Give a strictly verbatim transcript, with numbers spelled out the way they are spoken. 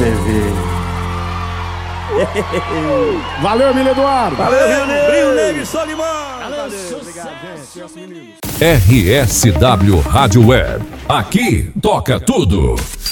você ver. Valeu, Emílio Eduardo. Valeu, Rio Negro. Rio Negro e Solimão. Valeu, obrigado, gente. R S W Rádio Web. Aqui toca tudo.